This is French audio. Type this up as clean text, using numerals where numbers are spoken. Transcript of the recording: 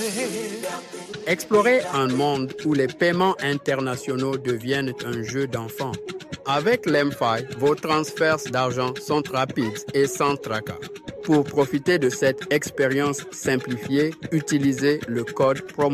Explorez un monde où les paiements internationaux deviennent un jeu d'enfant. Avec l'M-Fi, vos transferts d'argent sont rapides et sans tracas. Pour profiter de cette expérience simplifiée, utilisez le code promo